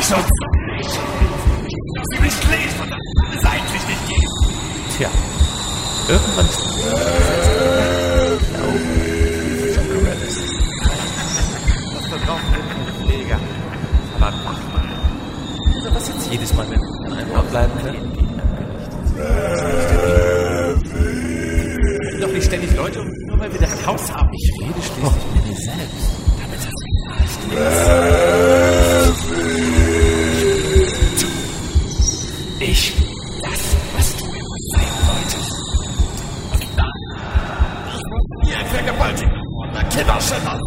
mich so. Sie mich lesen und alles einsichtig geben. Tja, irgendwann ist Was verkauft denn ein Pfleger? Aber mach mal. oder was jetzt jedes Mal, wenn wir einfach bleiben können? Doch nicht ständig Leute, nur weil wir das Haus haben. Ich rede schließlich mit mir selbst. Damit das Ich das, was du immer sein wolltest. Und dann, ich wurde wie ein Vergewaltiger von der Kinderschänder.